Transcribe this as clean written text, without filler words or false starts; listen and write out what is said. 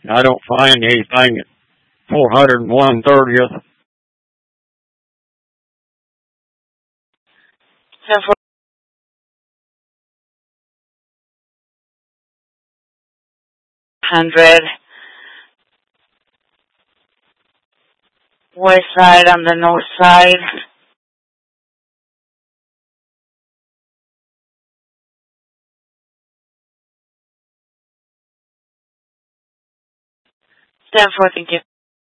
I don't find anything at 401 30th. 400 west side on the north side. 10-4, thank you.